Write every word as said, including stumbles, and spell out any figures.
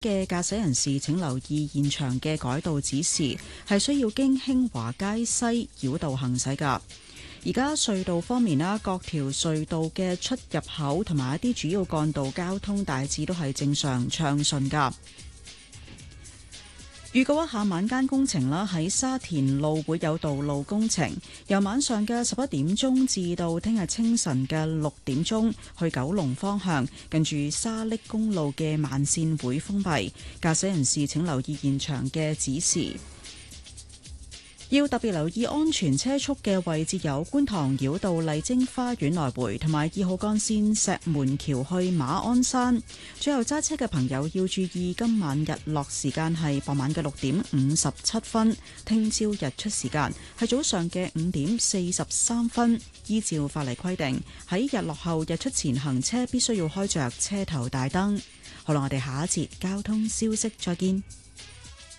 嘅駕駛人士請留意現場嘅改道指示，係需要經興華街西繞道行駛㗎。而家隧道方面啦，各條隧道嘅出入口同埋一啲主要幹道交通大致都係正常暢順㗎。預告一下晚間工程啦，喺沙田路會有道路工程，由晚上嘅十一點鐘至到聽日清晨嘅六點鐘，去九龍方向近住沙瀝公路嘅慢線會封閉，駕駛人士請留意現場嘅指示。要特別留意安全車速嘅位置有觀塘繞道麗晶花園來回，同埋二號幹線石門橋去馬鞍山。最後揸車嘅朋友要注意，今晚日落時間係傍晚嘅六點五十七分，聽朝日出時間係早上嘅五點四十三分。依照法例規定，喺日落後日出前行車必須要開着車頭大燈。好啦，我哋下一節交通消息再見。